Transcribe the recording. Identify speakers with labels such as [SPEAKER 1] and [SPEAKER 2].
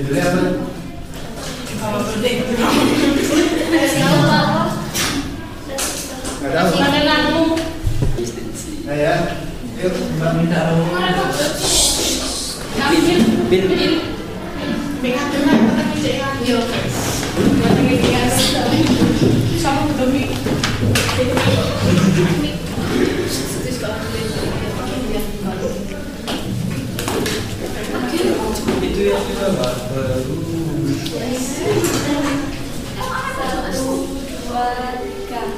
[SPEAKER 1] Judulnya apa? Nggak tahu. Nah ya, yuk kita minta itu yang kita baru.